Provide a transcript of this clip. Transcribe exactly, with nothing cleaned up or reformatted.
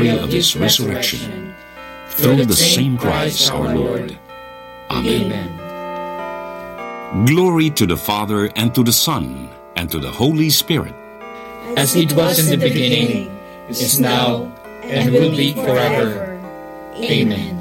glory of His resurrection, through the same Christ our Lord. Amen. Glory to the Father, and to the Son, and to the Holy Spirit. As it was in the beginning, is now, and will be forever. Amen.